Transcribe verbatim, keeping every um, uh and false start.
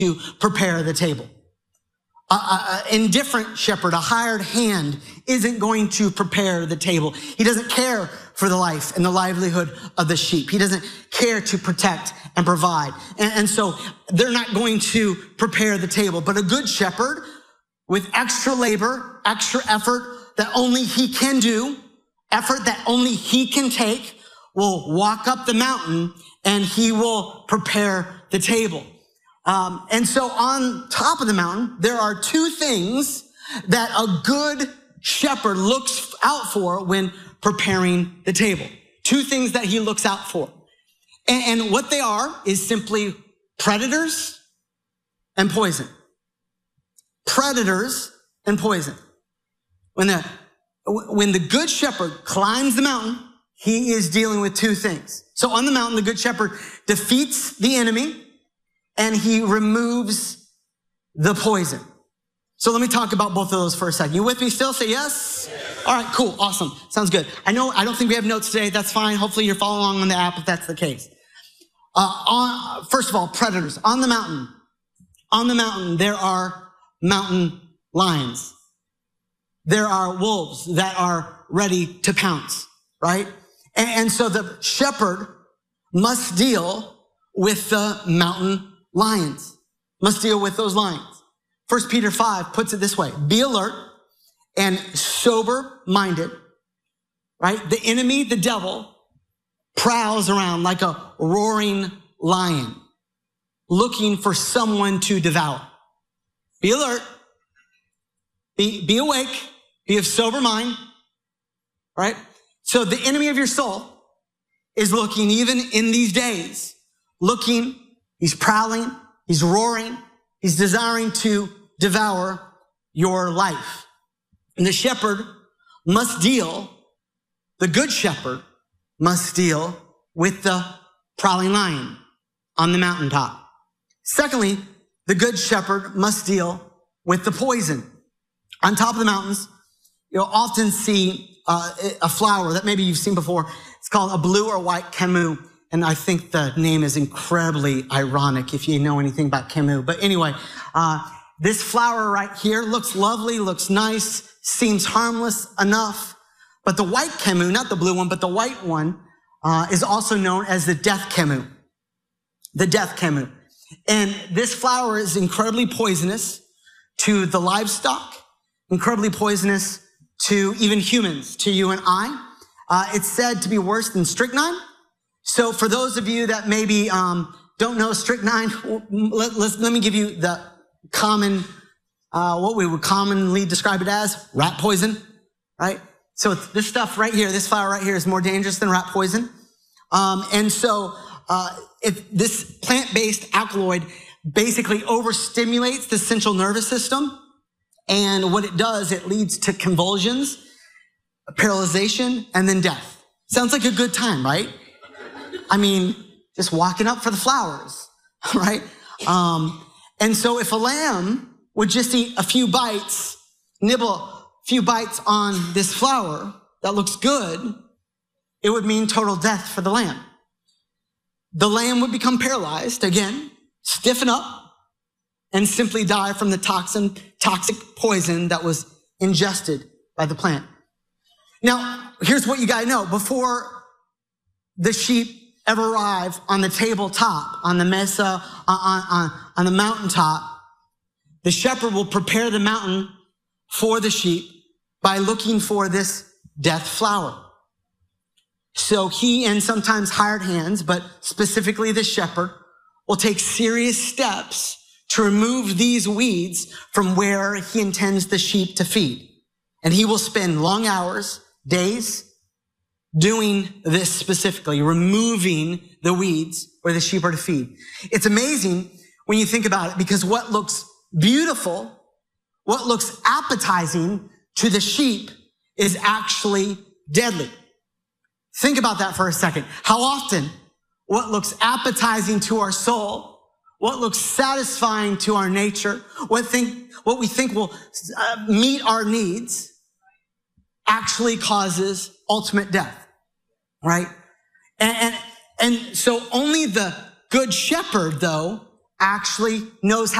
to prepare the table. An indifferent shepherd, a hired hand, isn't going to prepare the table. He doesn't care for the life and the livelihood of the sheep. He doesn't care to protect and provide. And, and so they're not going to prepare the table. But a good shepherd with extra labor, extra effort that only he can do, effort that only he can take, will walk up the mountain and he will prepare the table. Um, and so on top of the mountain, there are two things that a good shepherd looks out for when preparing the table. Two things that he looks out for. And, and what they are is simply predators and poison. Predators and poison. When the, when the good shepherd climbs the mountain, he is dealing with two things. So on the mountain, the good shepherd defeats the enemy and he removes the poison. So let me talk about both of those for a second. You with me still? Say yes? Yes. All right, cool, awesome. Sounds good. I know, I don't think we have notes today. That's fine. Hopefully you're following along on the app if that's the case. Uh, on, first of all, predators. On the mountain, on the mountain, there are mountain lions. There are wolves that are ready to pounce, right? And, and so the shepherd must deal with the mountain lions, must deal with those lions. First Peter five puts it this way: be alert and sober-minded, right? The enemy, the devil, prowls around like a roaring lion, looking for someone to devour. Be alert, be, be awake, be of sober mind, right? So the enemy of your soul is looking, even in these days, looking, he's prowling, he's roaring, he's desiring to devour your life. And the shepherd must deal, the good shepherd must deal with the prowling lion on the mountaintop. Secondly, the good shepherd must deal with the poison. On top of the mountains, you'll often see uh, a flower that maybe you've seen before. It's called a blue or white camus. And I think the name is incredibly ironic if you know anything about camus. But anyway, uh, this flower right here looks lovely, looks nice, seems harmless enough. But the white camus, not the blue one, but the white one, uh, is also known as the death camus. The death camus. And this flower is incredibly poisonous to the livestock, incredibly poisonous to even humans, to you and I. Uh, it's said to be worse than strychnine. So for those of you that maybe um, don't know strychnine, let, let's, let me give you the common, uh, what we would commonly describe it as, rat poison, right? So it's this stuff right here, this flower right here is more dangerous than rat poison. Um, and so uh, if this plant-based alkaloid basically overstimulates the central nervous system, and what it does, it leads to convulsions, paralyzation, and then death. Sounds like a good time, right? I mean, just walking up for the flowers, right? Um, and so if a lamb would just eat a few bites, nibble a few bites on this flower that looks good, it would mean total death for the lamb. The lamb would become paralyzed, again, stiffen up, and simply die from the toxin, toxic poison that was ingested by the plant. Now, here's what you gotta know. Before the sheep ever arrive on the tabletop, on the mesa, on, on, on the mountaintop, the shepherd will prepare the mountain for the sheep by looking for this death flower. So he and sometimes hired hands, but specifically the shepherd, will take serious steps to remove these weeds from where he intends the sheep to feed. And he will spend long hours, days, doing this specifically, removing the weeds where the sheep are to feed. It's amazing when you think about it, because what looks beautiful, what looks appetizing to the sheep is actually deadly. Think about that for a second. How often what looks appetizing to our soul, what looks satisfying to our nature, what think, what we think will uh, meet our needs, actually causes ultimate death. Right? And, and, and so only the good shepherd, though, actually knows how